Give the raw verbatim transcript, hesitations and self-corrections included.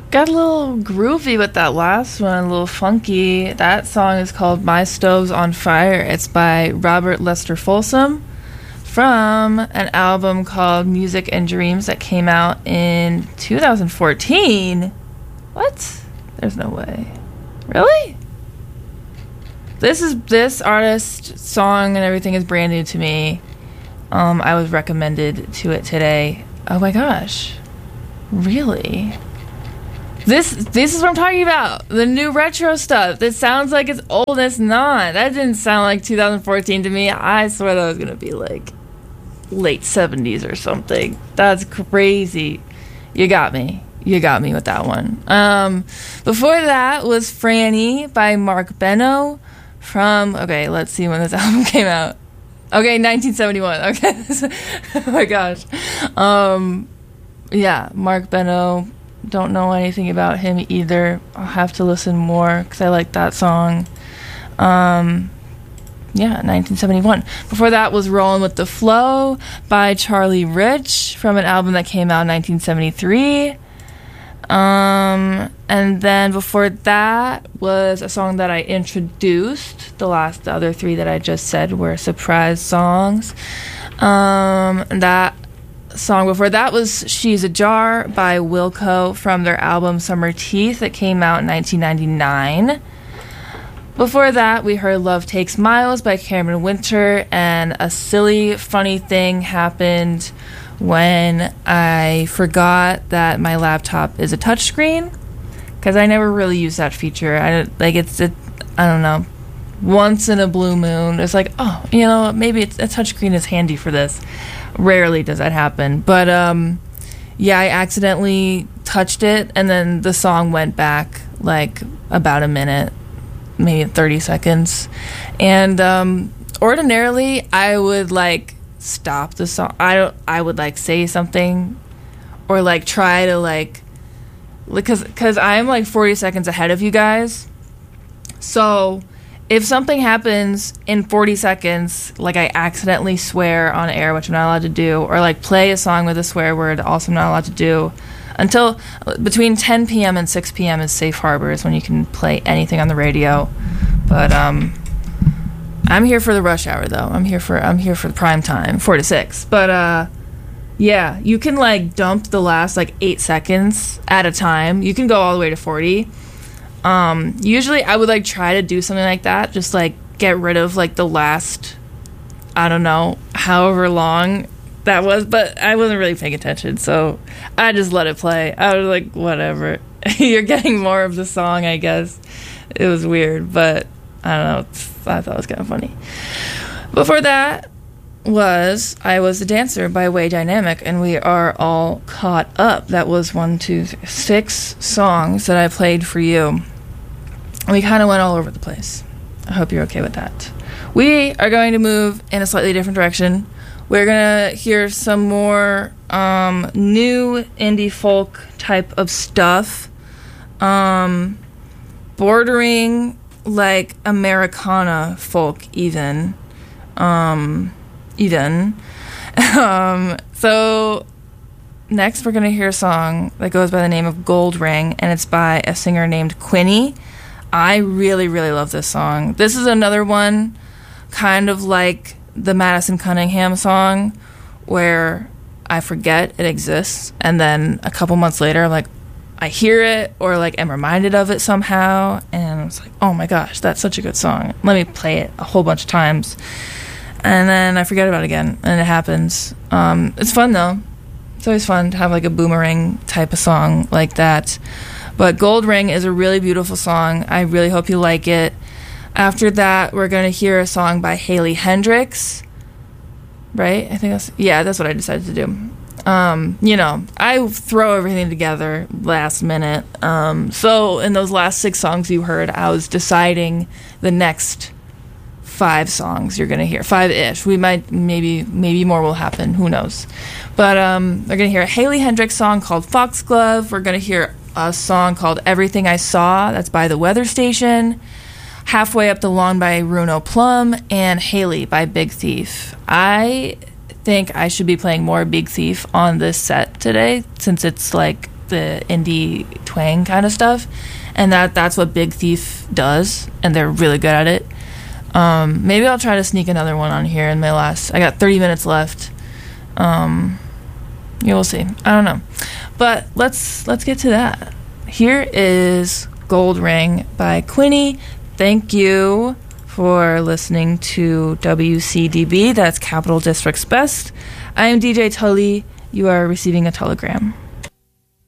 got a little groovy with that last one, a little funky. That song is called My Stove's on Fire. It's by Robert Lester Folsom from an album called Music and Dreams that came out in two thousand fourteen. What? There's no way. Really? This is this artist, song, and everything is brand new to me. Um, I was recommended to it today. Oh my gosh. Really? This this is what I'm talking about. The new retro stuff. This sounds like it's old and it's not. That didn't sound like two thousand fourteen to me. I swear that was going to be like late seventies or something. That's crazy. You got me. You got me with that one. Um, before that was Franny by Mark Beno from, okay, let's see when this album came out. Okay, nineteen seventy-one. Okay. Oh my gosh. Um, yeah, Mark Beno. Don't know anything about him either. I'll have to listen more because I like that song. Um, yeah, nineteen seventy-one. Before that was Rollin' with the Flow by Charlie Rich from an album that came out in nineteen seventy-three. Um, and then before that was a song that I introduced. The last, the other three that I just said were surprise songs. Um, and that song before that was She's a Jar by Wilco from their album Summer Teeth that came out in nineteen ninety-nine. Before that, we heard Love Takes Miles by Cameron Winter, and a silly, funny thing happened when I forgot that my laptop is a touchscreen, because I never really use that feature. I like it's it, I don't know. Once in a blue moon, it's like, oh, you know, maybe it's, a touchscreen is handy for this. Rarely does that happen, but um, yeah, I accidentally touched it, and then the song went back like about a minute, maybe thirty seconds, and um, ordinarily I would like stop the song. I don't. I would like say something, or like try to like, because because I'm like forty seconds ahead of you guys, so if something happens in forty seconds, like I accidentally swear on air, which I'm not allowed to do, or like play a song with a swear word, also I'm not allowed to do, until between ten p.m. and six p.m. is safe harbor, is when you can play anything on the radio. But um, I'm here for the rush hour, though. I'm here for I'm here for the prime time, four to six. But uh, yeah, you can like dump the last like eight seconds at a time. You can go all the way to forty. Um, usually I would like try to do something like that, just like get rid of like the last, I don't know, however long that was, but I wasn't really paying attention, so I just let it play. I was like, whatever. You're getting more of the song, I guess. It was weird, but I don't know. I thought it was kind of funny. Before that was I Was a Dancer by Way Dynamic, and we are all caught up. That was one, two, three, six songs that I played for you. We kind of went all over the place. I hope you're okay with that. We are going to move in a slightly different direction. We're going to hear some more um, new indie folk type of stuff, um, bordering like Americana folk even. Um... Even. Um, so next we're going to hear a song that goes by the name of Gold Ring, and it's by a singer named Quinny. I really, really love this song. This is another one kind of like the Madison Cunningham song where I forget it exists, and then a couple months later, like, I hear it or like am reminded of it somehow, and it's like, oh my gosh, that's such a good song. Let me play it a whole bunch of times. And then I forget about it again, and it happens. Um, it's fun, though. It's always fun to have, like, a boomerang type of song like that. But Gold Ring is a really beautiful song. I really hope you like it. After that, we're going to hear a song by Haley Hendricks. Right? I think that's... Yeah, that's what I decided to do. Um, you know, I throw everything together last minute. Um, so in those last six songs you heard, I was deciding the next... five songs you're gonna hear, five-ish. We might, maybe maybe more will happen, who knows. But um we're gonna hear a Haley Hendricks song called Foxglove. We're gonna hear a song called Everything I Saw, that's by The Weather Station. Halfway Up the Lawn by Runo Plum, and Haley by Big Thief. I think I should be playing more Big Thief on this set today, since it's like the indie twang kind of stuff, and that that's what Big Thief does, and they're really good at it. Um, maybe I'll try to sneak another one on here in my last. I got thirty minutes left. Um, yeah, we'll see. I don't know, but let's let's get to that. Here is Gold Ring by Quinny. Thank you for listening to W C D B. That's Capital District's Best. I am D J Tully. You are receiving a telegram.